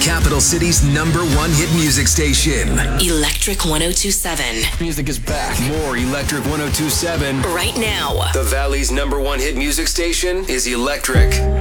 Capital City's #1 hit music station. Electric 1027. Music is back. More Electric 1027. Right now. The Valley's #1 hit music station is Electric.